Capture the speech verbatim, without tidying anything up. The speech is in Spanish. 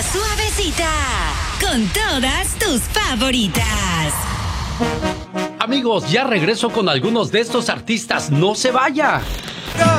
Suavecita, con todas tus favoritas. Amigos, ya regreso con algunos de estos artistas. ¡No se vaya!